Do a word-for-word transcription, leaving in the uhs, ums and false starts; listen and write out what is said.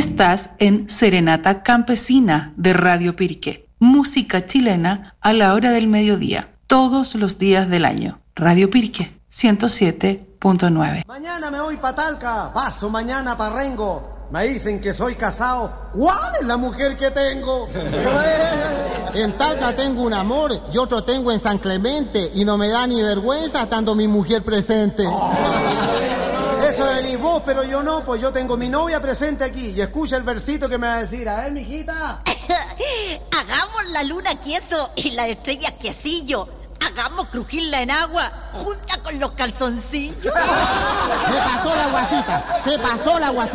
Estás en Serenata Campesina de Radio Piriqué. Música chilena a la hora del mediodía, todos los días del año. Radio Piriqué, ciento siete punto nueve. Mañana me voy pa' Talca, paso mañana pa' Rengo. Me dicen que soy casado. ¿Cuál es la mujer que tengo? En Talca tengo un amor y otro tengo en San Clemente y no me da ni vergüenza estando mi mujer presente. Oh. Eso de vos, pero yo no, pues yo tengo mi novia presente aquí y escucha el versito que me va a decir. A ver, mijita. Hagamos la luna queso y la estrella quesillo. Hagamos crujirla en agua junta con los calzoncillos. Se pasó la guasita, se pasó la guasita.